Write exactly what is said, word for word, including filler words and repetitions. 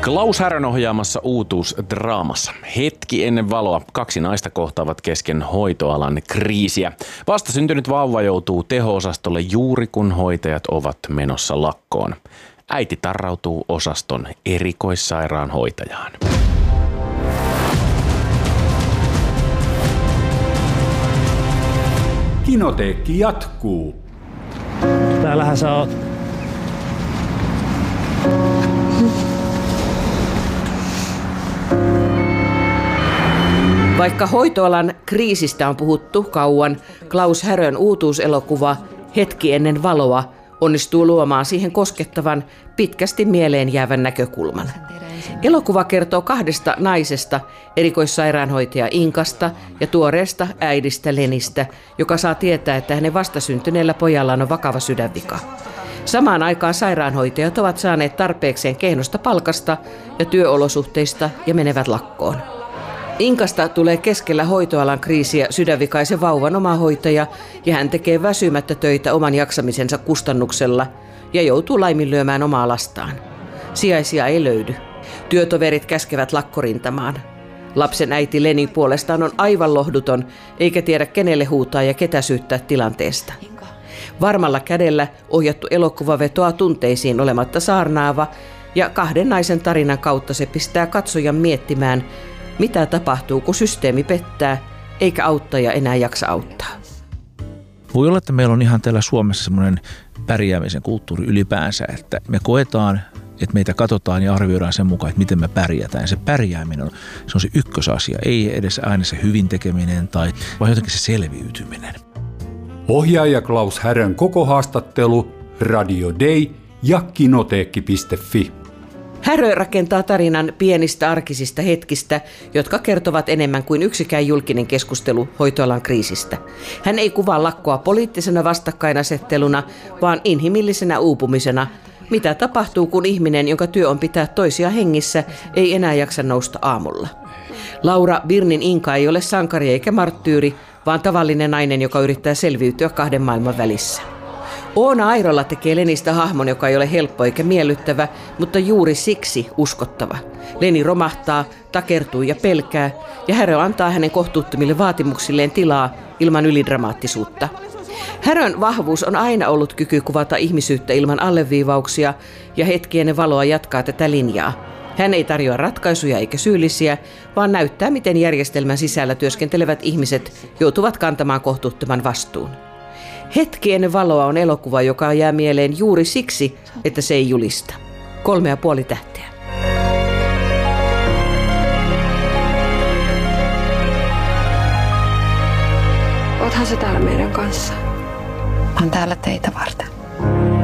Klaus Härön ohjaamassa uutuusdraamassa Hetki ennen valoa kaksi naista kohtaavat kesken hoitoalan kriisiä. Vastasyntynyt vauva joutuu teho-osastolle juuri kun hoitajat ovat menossa lakkoon. Äiti tarrautuu osaston erikoissairaanhoitajaan. Kinoteekki jatkuu. Täällähän sä oot. Vaikka hoitoalan kriisistä on puhuttu kauan, Klaus Härön uutuuselokuva Hetki ennen valoa onnistuu luomaan siihen koskettavan, pitkästi mieleen jäävän näkökulman. Elokuva kertoo kahdesta naisesta, erikoissairaanhoitaja Inkasta ja tuoreesta äidistä Lenistä, joka saa tietää, että hänen vastasyntyneellä pojallaan on vakava sydänvika. Samaan aikaan sairaanhoitajat ovat saaneet tarpeekseen kehnosta palkasta ja työolosuhteista ja menevät lakkoon. Inkasta tulee keskellä hoitoalan kriisiä sydänvikaisen vauvan oma hoitaja ja hän tekee väsymättä töitä oman jaksamisensa kustannuksella ja joutuu laiminlyömään omaa lastaan. Sijaisia ei löydy. Työtoverit käskevät lakkorintamaan. Lapsen äiti Leni puolestaan on aivan lohduton eikä tiedä kenelle huutaa ja ketä syyttää tilanteesta. Varmalla kädellä ohjattu elokuva vetoaa tunteisiin olematta saarnaava ja kahden naisen tarinan kautta se pistää katsojan miettimään, mitä tapahtuu, kun systeemi pettää, eikä auttaja enää jaksa auttaa. Voi olla, että meillä on ihan täällä Suomessa semmoinen pärjäämisen kulttuuri ylipäänsä, että me koetaan, että meitä katsotaan ja arvioidaan sen mukaan, että miten me pärjätään. Ja se pärjääminen on se, on se ykkösasia, ei edes aina se hyvin tekeminen tai vaan jotenkin se selviytyminen. Ohjaaja Klaus Härön koko haastattelu Radio Day ja kinoteekki piste fi. Härö rakentaa tarinan pienistä arkisista hetkistä, jotka kertovat enemmän kuin yksikään julkinen keskustelu hoitoalan kriisistä. Hän ei kuvaa lakkoa poliittisena vastakkainasetteluna, vaan inhimillisenä uupumisena. Mitä tapahtuu, kun ihminen, jonka työ on pitää toisia hengissä, ei enää jaksa nousta aamulla? Laura Birnin Inka ei ole sankari eikä marttyyri, vaan tavallinen nainen, joka yrittää selviytyä kahden maailman välissä. Oona Airola tekee Lenistä hahmon, joka ei ole helppo eikä miellyttävä, mutta juuri siksi uskottava. Leni romahtaa, takertuu ja pelkää, ja Härö antaa hänen kohtuuttomille vaatimuksilleen tilaa ilman ylidramaattisuutta. Härön vahvuus on aina ollut kyky kuvata ihmisyyttä ilman alleviivauksia, ja Hetki ennen valoa jatkaa tätä linjaa. Hän ei tarjoa ratkaisuja eikä syyllisiä, vaan näyttää, miten järjestelmän sisällä työskentelevät ihmiset joutuvat kantamaan kohtuuttoman vastuun. Hetki ennen valoa on elokuva, joka jää mieleen juuri siksi, että se ei julista. Kolme ja puoli tähteä. Oothan sä täällä meidän kanssa? Mä oon täällä teitä varten.